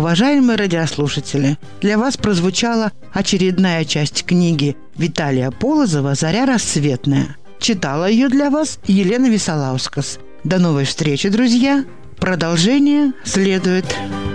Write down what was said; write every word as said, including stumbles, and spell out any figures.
Уважаемые радиослушатели, для вас прозвучала очередная часть книги Виталия Полозова «Заря рассветная». Читала ее для вас Елена Висолаускас. До новой встречи, друзья! Продолжение следует.